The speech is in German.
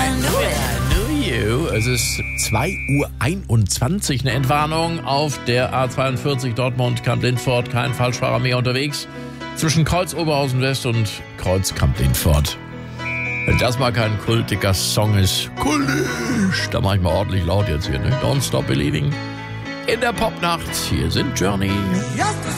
You. Es ist 2:21 Uhr, eine Entwarnung auf der A42 Dortmund-Kamp-Lindfort. Kein Falschfahrer mehr unterwegs zwischen Kreuz Oberhausen West und Kreuz Kamp-Lindfort. Wenn das mal kein kultiger Song ist, kultisch, da mach ich mal ordentlich laut jetzt hier, ne? Don't Stop Believing. In der Popnacht, hier sind Journey.